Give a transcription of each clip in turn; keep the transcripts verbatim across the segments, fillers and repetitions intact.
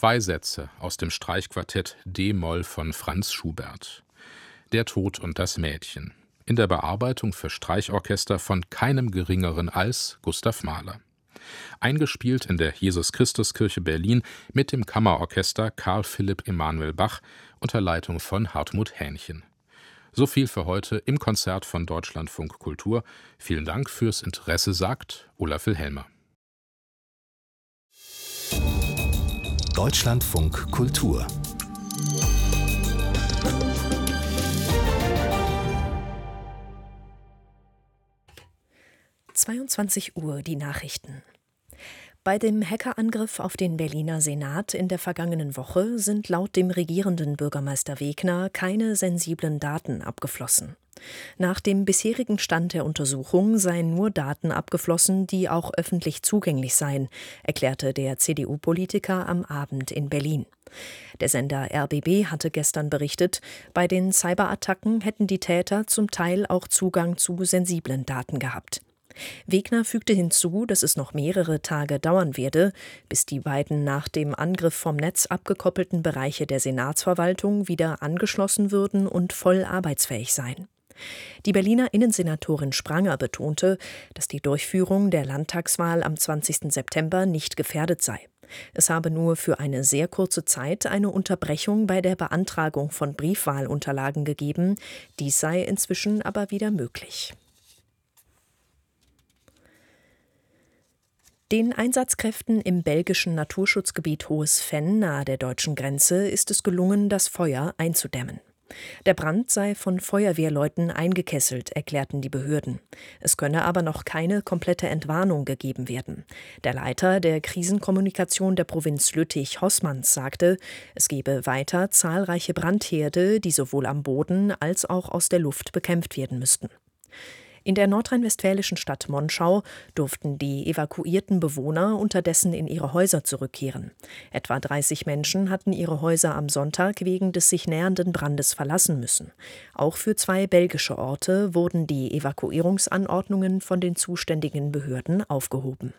Zwei Sätze aus dem Streichquartett d-Moll von Franz Schubert. Der Tod und das Mädchen. In der Bearbeitung für Streichorchester von keinem Geringeren als Gustav Mahler. Eingespielt in der Jesus-Christus-Kirche Berlin mit dem Kammerorchester Karl Philipp Emanuel Bach unter Leitung von Hartmut Hähnchen. So viel für heute im Konzert von Deutschlandfunk Kultur. Vielen Dank fürs Interesse, sagt Olaf Wilhelmer. Deutschlandfunk Kultur. zweiundzwanzig Uhr die Nachrichten. Bei dem Hackerangriff auf den Berliner Senat in der vergangenen Woche sind laut dem regierenden Bürgermeister Wegner keine sensiblen Daten abgeflossen. Nach dem bisherigen Stand der Untersuchung seien nur Daten abgeflossen, die auch öffentlich zugänglich seien, erklärte der C D U-Politiker am Abend in Berlin. Der Sender R B B hatte gestern berichtet, bei den Cyberattacken hätten die Täter zum Teil auch Zugang zu sensiblen Daten gehabt. Wegner fügte hinzu, dass es noch mehrere Tage dauern werde, bis die beiden nach dem Angriff vom Netz abgekoppelten Bereiche der Senatsverwaltung wieder angeschlossen würden und voll arbeitsfähig seien. Die Berliner Innensenatorin Spranger betonte, dass die Durchführung der Landtagswahl am zwanzigsten September nicht gefährdet sei. Es habe nur für eine sehr kurze Zeit eine Unterbrechung bei der Beantragung von Briefwahlunterlagen gegeben. Dies sei inzwischen aber wieder möglich. Den Einsatzkräften im belgischen Naturschutzgebiet Hohes Venn nahe der deutschen Grenze ist es gelungen, das Feuer einzudämmen. Der Brand sei von Feuerwehrleuten eingekesselt, erklärten die Behörden. Es könne aber noch keine komplette Entwarnung gegeben werden. Der Leiter der Krisenkommunikation der Provinz Lüttich, Hossmanns, sagte, es gebe weiter zahlreiche Brandherde, die sowohl am Boden als auch aus der Luft bekämpft werden müssten. In der nordrhein-westfälischen Stadt Monschau durften die evakuierten Bewohner unterdessen in ihre Häuser zurückkehren. Etwa dreißig Menschen hatten ihre Häuser am Sonntag wegen des sich nähernden Brandes verlassen müssen. Auch für zwei belgische Orte wurden die Evakuierungsanordnungen von den zuständigen Behörden aufgehoben.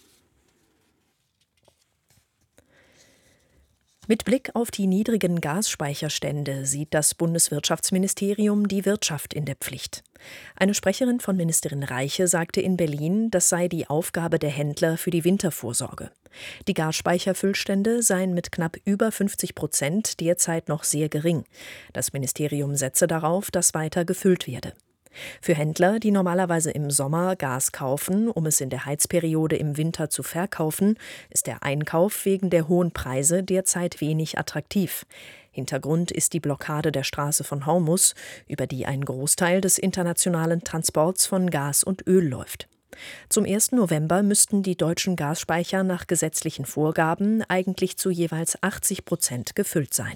Mit Blick auf die niedrigen Gasspeicherstände sieht das Bundeswirtschaftsministerium die Wirtschaft in der Pflicht. Eine Sprecherin von Ministerin Reiche sagte in Berlin, das sei die Aufgabe der Händler für die Wintervorsorge. Die Gasspeicherfüllstände seien mit knapp über fünfzig Prozent derzeit noch sehr gering. Das Ministerium setze darauf, dass weiter gefüllt werde. Für Händler, die normalerweise im Sommer Gas kaufen, um es in der Heizperiode im Winter zu verkaufen, ist der Einkauf wegen der hohen Preise derzeit wenig attraktiv. Hintergrund ist die Blockade der Straße von Hormuz, über die ein Großteil des internationalen Transports von Gas und Öl läuft. Zum ersten November müssten die deutschen Gasspeicher nach gesetzlichen Vorgaben eigentlich zu jeweils achtzig Prozent gefüllt sein.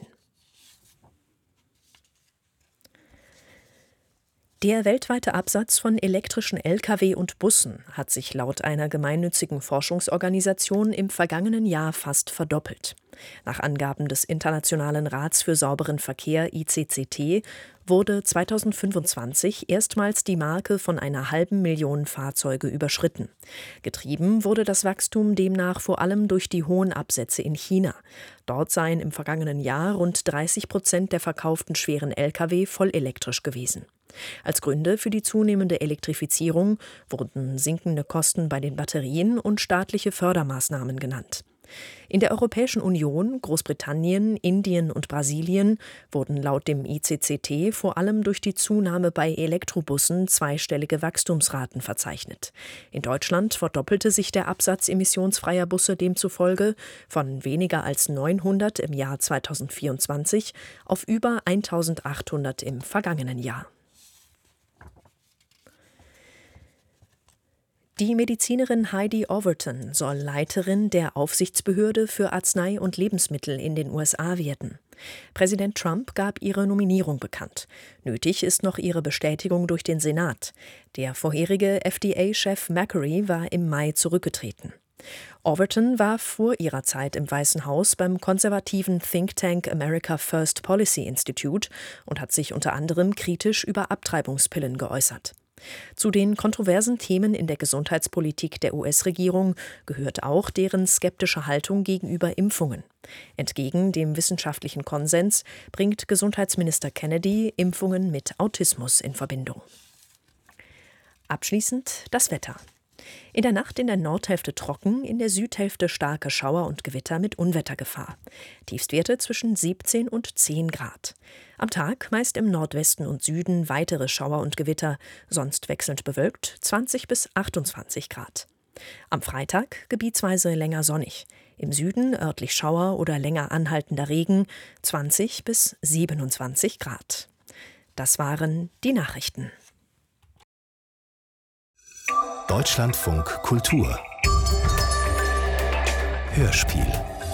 Der weltweite Absatz von elektrischen L K W und Bussen hat sich laut einer gemeinnützigen Forschungsorganisation im vergangenen Jahr fast verdoppelt. Nach Angaben des Internationalen Rats für sauberen Verkehr I C C T wurde zweitausendfünfundzwanzig erstmals die Marke von einer halben Million Fahrzeuge überschritten. Getrieben wurde das Wachstum demnach vor allem durch die hohen Absätze in China. Dort seien im vergangenen Jahr rund dreißig Prozent der verkauften schweren L K W vollelektrisch gewesen. Als Gründe für die zunehmende Elektrifizierung wurden sinkende Kosten bei den Batterien und staatliche Fördermaßnahmen genannt. In der Europäischen Union, Großbritannien, Indien und Brasilien wurden laut dem I C C T vor allem durch die Zunahme bei Elektrobussen zweistellige Wachstumsraten verzeichnet. In Deutschland verdoppelte sich der Absatz emissionsfreier Busse demzufolge von weniger als neunhundert im Jahr zweitausendvierundzwanzig auf über eintausendachthundert im vergangenen Jahr. Die Medizinerin Heidi Overton soll Leiterin der Aufsichtsbehörde für Arznei und Lebensmittel in den U S A werden. Präsident Trump gab ihre Nominierung bekannt. Nötig ist noch ihre Bestätigung durch den Senat. Der vorherige F D A-Chef Macri war im Mai zurückgetreten. Overton war vor ihrer Zeit im Weißen Haus beim konservativen Think Tank America First Policy Institute und hat sich unter anderem kritisch über Abtreibungspillen geäußert. Zu den kontroversen Themen in der Gesundheitspolitik der U S-Regierung gehört auch deren skeptische Haltung gegenüber Impfungen. Entgegen dem wissenschaftlichen Konsens bringt Gesundheitsminister Kennedy Impfungen mit Autismus in Verbindung. Abschließend das Wetter. In der Nacht in der Nordhälfte trocken, in der Südhälfte starke Schauer und Gewitter mit Unwettergefahr. Tiefstwerte zwischen siebzehn und zehn Grad. Am Tag meist im Nordwesten und Süden weitere Schauer und Gewitter, sonst wechselnd bewölkt zwanzig bis achtundzwanzig Grad. Am Freitag gebietsweise länger sonnig. Im Süden örtlich Schauer oder länger anhaltender Regen, zwanzig bis siebenundzwanzig Grad. Das waren die Nachrichten. Deutschlandfunk Kultur Hörspiel.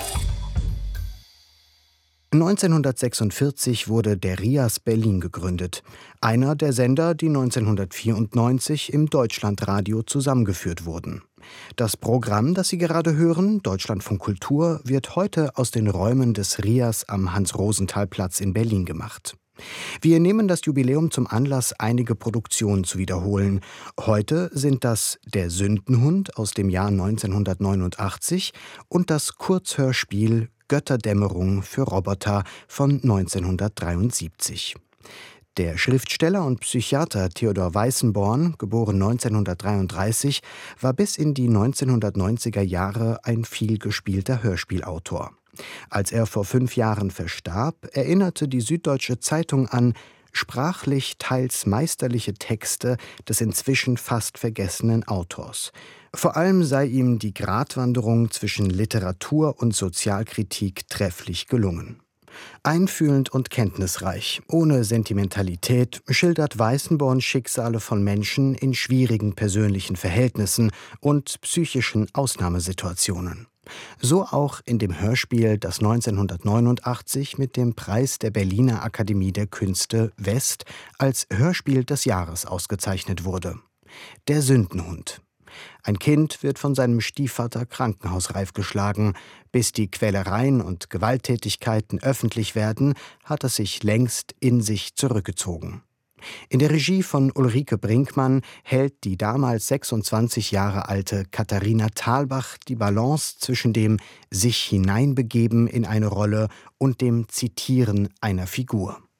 neunzehnhundertsechsundvierzig wurde der RIAS Berlin gegründet. Einer der Sender, die neunzehnhundertvierundneunzig im Deutschlandradio zusammengeführt wurden. Das Programm, das Sie gerade hören, Deutschlandfunk Kultur, wird heute aus den Räumen des RIAS am Hans-Rosenthal-Platz in Berlin gemacht. Wir nehmen das Jubiläum zum Anlass, einige Produktionen zu wiederholen. Heute sind das Der Sündenhund aus dem Jahr neunzehnhundertneunundachtzig und das Kurzhörspiel Götterdämmerung für Roboter von neunzehnhundertdreiundsiebzig. Der Schriftsteller und Psychiater Theodor Weißenborn, geboren neunzehnhundertdreiunddreißig, war bis in die neunzehnhundertneunziger Jahre ein vielgespielter Hörspielautor. Als er vor fünf Jahren verstarb, erinnerte die Süddeutsche Zeitung an sprachlich teils meisterliche Texte des inzwischen fast vergessenen Autors. Vor allem sei ihm die Gratwanderung zwischen Literatur und Sozialkritik trefflich gelungen. Einfühlend und kenntnisreich, ohne Sentimentalität, schildert Weißenborn Schicksale von Menschen in schwierigen persönlichen Verhältnissen und psychischen Ausnahmesituationen. So auch in dem Hörspiel, das neunzehnhundertneunundachtzig mit dem Preis der Berliner Akademie der Künste West als Hörspiel des Jahres ausgezeichnet wurde. Der Sündenhund. Ein Kind wird von seinem Stiefvater krankenhausreif geschlagen. Bis die Quälereien und Gewalttätigkeiten öffentlich werden, hat es sich längst in sich zurückgezogen. In der Regie von Ulrike Brinkmann hält die damals sechsundzwanzig Jahre alte Katharina Thalbach die Balance zwischen dem sich hineinbegeben in eine Rolle und dem Zitieren einer Figur.